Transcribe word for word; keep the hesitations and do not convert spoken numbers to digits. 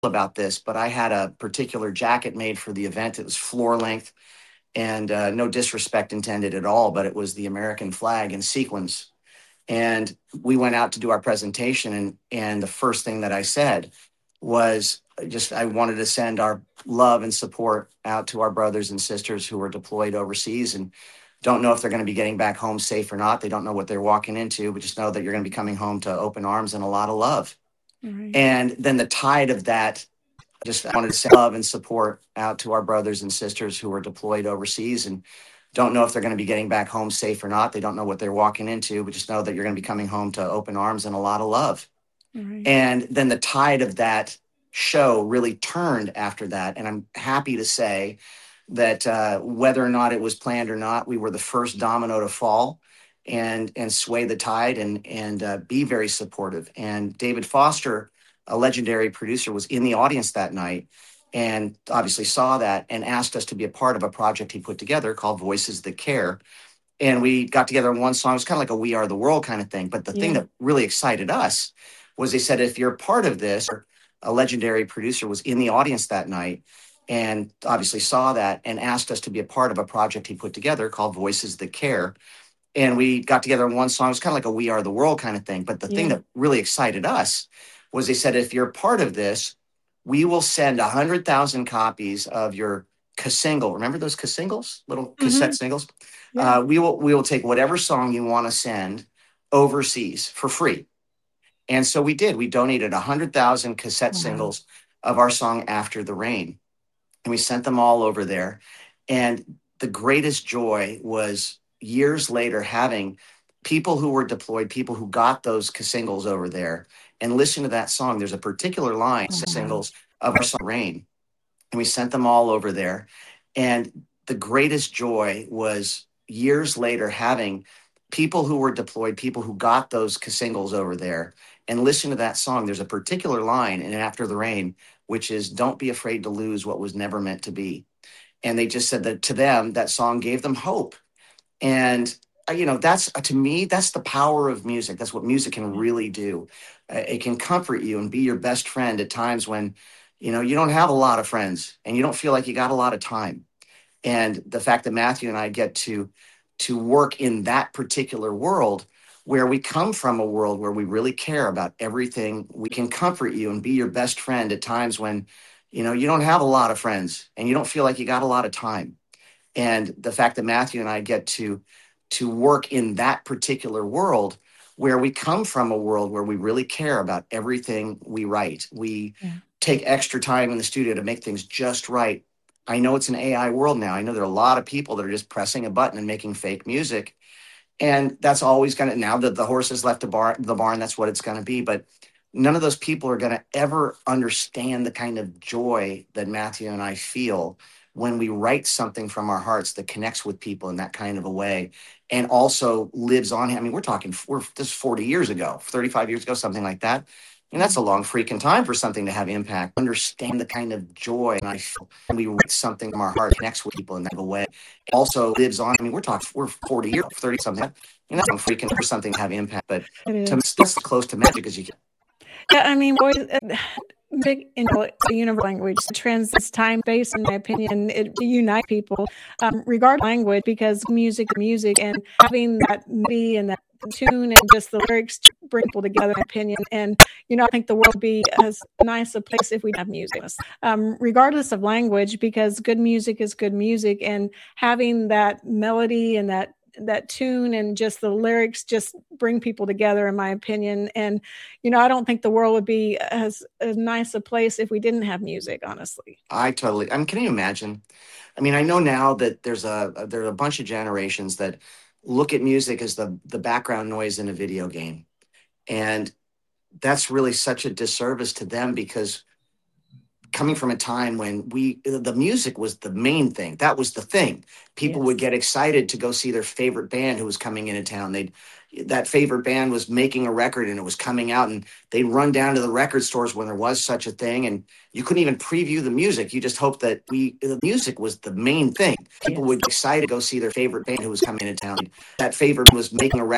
about this, but I had a particular jacket made for the event. It was floor length and uh, no disrespect intended at all, but it was the American flag in sequins. And we went out to do our presentation, and and the first thing that I said was just I wanted to send our love and support out to our brothers and sisters who are deployed overseas and don't know if they're going to be getting back home safe or not. They don't know what they're walking into, but just know that you're going to be coming home to open arms and a lot of love. Right. And then the tide of that, just wanted to send love and support out to our brothers and sisters who are deployed overseas and don't know if they're going to be getting back home safe or not. They don't know what they're walking into, but just know that you're going to be coming home to open arms and a lot of love. Right. And then the tide of that show really turned after that. And I'm happy to say that uh, whether or not it was planned or not, we were the first domino to fall and and sway the tide and and uh, be very supportive. And David Foster, a legendary producer, was in the audience that night and obviously saw that and asked us to be a part of a project he put together called Voices That Care. And we got together on one song. It was kind of like a We Are the World kind of thing. But the Yeah. thing that really excited us was they said, if you're part of this, a legendary producer was in the audience that night and obviously saw that and asked us to be a part of a project he put together called Voices That Care. And we got together on one song. It was kind of like a We Are the World kind of thing. But the thing Yeah. that really excited us was they said, if you're part of this, we will send one hundred thousand copies of your single. Remember those singles, little cassette Mhm. singles? Yeah. Uh, we will we will take whatever song you want to send overseas for free. And so we did. We donated one hundred thousand cassette Wow. singles of our song After the Rain. And we sent them all over there. And the greatest joy was years later having people who were deployed, people who got those singles over there and listen to that song. There's a particular line, Wow. singles of our song Rain. And we sent them all over there. And the greatest joy was years later having people who were deployed, people who got those singles over there and listen to that song. There's a particular line in After the Rain, which is, don't be afraid to lose what was never meant to be. And they just said that to them, that song gave them hope. And, uh, you know, that's, uh, to me, that's the power of music. That's what music can really do. Uh, it can comfort you and be your best friend at times when, you know, you don't have a lot of friends and you don't feel like you got a lot of time. And the fact that Matthew and I get to, to work in that particular world where we come from a world where we really care about everything. We can comfort you and be your best friend at times when, you know, you don't have a lot of friends and you don't feel like you got a lot of time. And the fact that Matthew and I get to, to work in that particular world where we come from a world where we really care about everything we write. We Yeah. take extra time in the studio to make things just right. I know it's an A I world now. I know there are a lot of people that are just pressing a button and making fake music. And that's always going to, now that the horse has left the barn, the barn, that's what it's going to be. But none of those people are going to ever understand the kind of joy that Matthew and I feel when we write something from our hearts that connects with people in that kind of a way and also lives on. I mean, we're talking, we're this is forty years ago, thirty-five years ago, something like that. And that's a long freaking time for something to have impact. Understand the kind of joy and I feel when we write something from our heart connects with people in that way. Also lives on. I mean, we're talking, we're forty years, thirty something. And that's a long freaking for something to have impact. But It to me, is. that's as close to magic as you can. Yeah, I mean, boy, uh, music in a universal language transcends time, space, in my opinion. It unites people, um, regardless of language, because music is music, and having that melody and that tune and just the lyrics bring people together, in my opinion. And, you know, I think the world would be as nice a place if we have music, um, regardless of language, because good music is good music. And having that melody and that that tune and just the lyrics just bring people together, in my opinion. And, you know, I don't think the world would be as, as nice a place if we didn't have music, honestly. I totally, I mean, can you imagine? I mean, I know now that there's a, there are a bunch of generations that look at music as the, the background noise in a video game. And that's really such a disservice to them because coming from a time when we, the music was the main thing. That was the thing. People Yes. would get excited to go see their favorite band who was coming into town. They'd, that favorite band was making a record and it was coming out and they'd run down to the record stores when there was such a thing. And you couldn't even preview the music. You just hoped that we, the music was the main thing. People Yes. would get excited to go see their favorite band who was coming into town. That favorite was making a record.